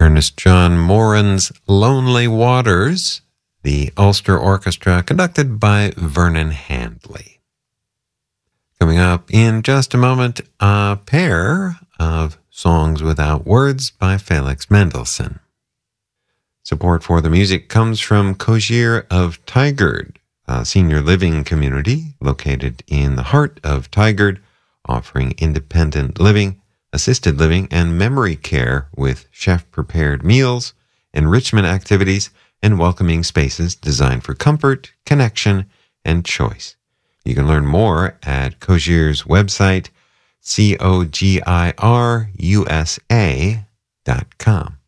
Ernest John Moran's Lonely Waters, the Ulster Orchestra, conducted by Vernon Handley. Coming up in just a moment, a pair of Songs Without Words by Felix Mendelssohn. Support for the music comes from Cogir of Tigard, a senior living community located in the heart of Tigard, offering independent living, assisted living, and memory care with chef-prepared meals, enrichment activities, and welcoming spaces designed for comfort, connection, and choice. You can learn more at Cogir's website, COGIRUSA.com.